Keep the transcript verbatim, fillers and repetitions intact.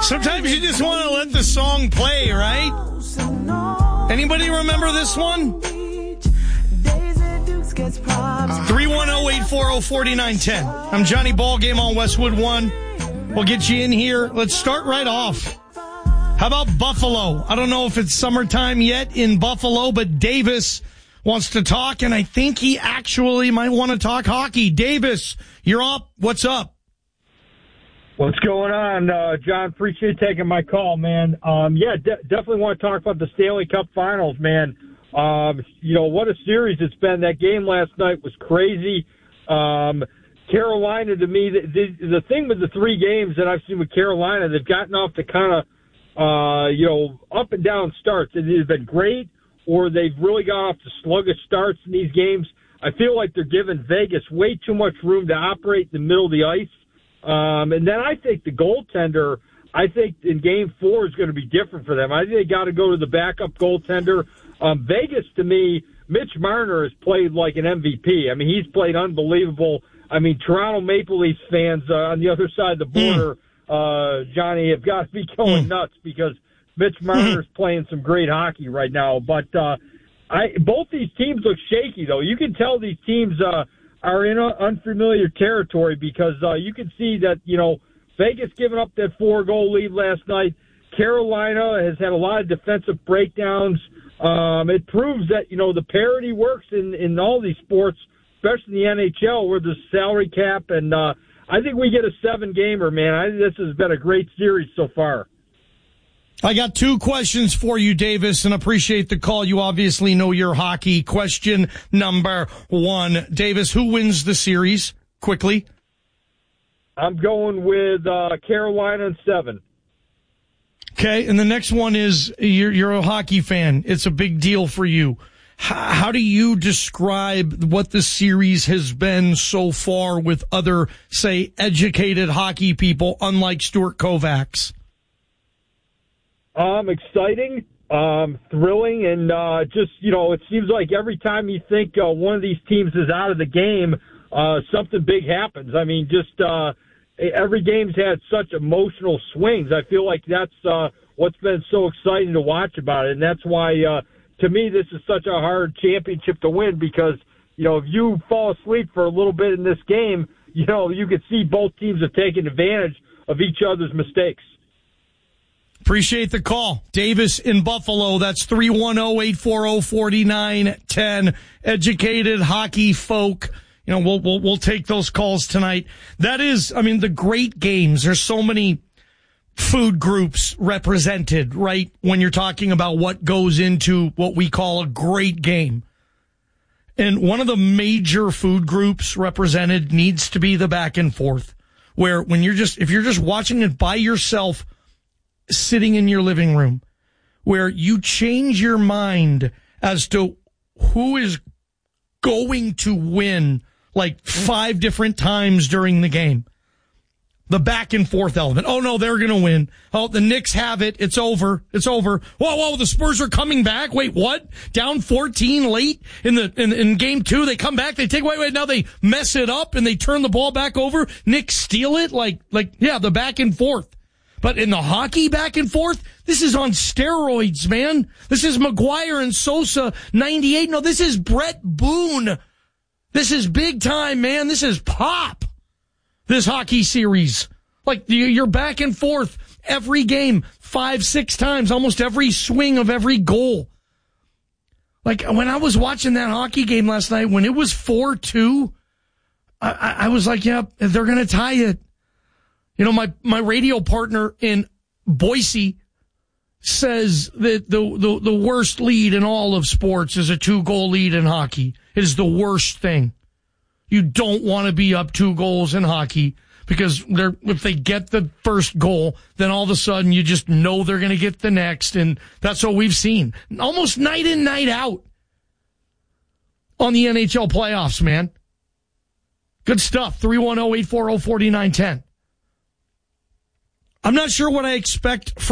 Sometimes you just want to let the song play, right? Anybody remember this one? three one zero, eight four zero, four nine one zero. I'm Johnny Ballgame on Westwood One. We'll get you in here. Let's start right off. How about Buffalo? I don't know if it's summertime yet in Buffalo, but Davis wants to talk, and I think he actually might want to talk hockey. Davis, you're up. What's up? What's going on, uh, John? Appreciate you taking my call, man. Um, yeah, de- definitely want to talk about the Stanley Cup Finals, man. Um, you know, what a series it's been. That game last night was crazy. Um, Carolina, to me, the, the, the thing with the three games that I've seen with Carolina, they've gotten off to kind of, uh, you know, up and down starts. It has been great, or they've really got off to sluggish starts in these games. I feel like they're giving Vegas way too much room to operate in the middle of the ice. Um, and then I think the goaltender, I think in game four is going to be different for them. I think they got to go to the backup goaltender. Um, Vegas, to me, Mitch Marner has played like an M V P. I mean, he's played unbelievable. I mean, Toronto Maple Leafs fans uh, on the other side of the border, mm. uh, Johnny, have got to be going mm. nuts because Mitch Marner's playing some great hockey right now. But uh, I both these teams look shaky, though. You can tell these teams uh, are in a unfamiliar territory because uh, you can see that, you know, Vegas giving up that four-goal lead last night. Carolina has had a lot of defensive breakdowns. Um, it proves that, you know, the parity works in, in all these sports, especially in the N H L where there's salary cap. And uh, I think we get a seven-gamer, man. I think this has been a great series so far. I got two questions for you, Davis, and appreciate the call. You obviously know your hockey. Question number one. Davis, who wins the series? Quickly. I'm going with uh, Carolina in seven. Okay, and the next one is you're, you're a hockey fan. It's a big deal for you. How, how do you describe what the series has been so far with other, say, educated hockey people, unlike Stuart Kovacs? Um, exciting, um, thrilling, and uh, just, you know, it seems like every time you think uh, one of these teams is out of the game, uh, something big happens. I mean, just uh, every game's had such emotional swings. I feel like that's uh, what's been so exciting to watch about it, and that's why, uh, to me, this is such a hard championship to win because, you know, if you fall asleep for a little bit in this game, you know, you can see both teams have taken advantage of each other's mistakes. Appreciate the call. Davis in Buffalo. That's three one zero, eight four zero, four nine one zero. Educated hockey folk. You know, we'll, we'll, we'll take those calls tonight. That is, I mean, the great games. There's so many food groups represented, right? When you're talking about what goes into what we call a great game. And one of the major food groups represented needs to be the back and forth, where when you're just, if you're just watching it by yourself, sitting in your living room, where you change your mind as to who is going to win like five different times during the game. The back and forth element. Oh, no, they're going to win. Oh, the Knicks have it. It's over. It's over. Whoa, whoa, the Spurs are coming back. Wait, what? Down fourteen late in the in, in game two. They come back. They take, wait, wait, now they mess it up and they turn the ball back over. Knicks steal it. Like, like, yeah, the back and forth. But in the hockey back and forth, this is on steroids, man. This is McGuire and Sosa, ninety-eight. No, this is Brett Boone. This is big time, man. This is pop. This hockey series. Like, you're back and forth every game, five, six times, almost every swing of every goal. Like, when I was watching that hockey game last night, when it was four two, I, I was like, yeah, they're going to tie it. You know, my, my radio partner in Boise says that the, the, the worst lead in all of sports is a two-goal lead in hockey. It is the worst thing. You don't want to be up two goals in hockey because they're, if they get the first goal, then all of a sudden you just know they're going to get the next, and that's what we've seen. Almost night in, night out on the N H L playoffs, man. Good stuff. three one zero, eight four zero, four nine one zero. I'm not sure what I expect from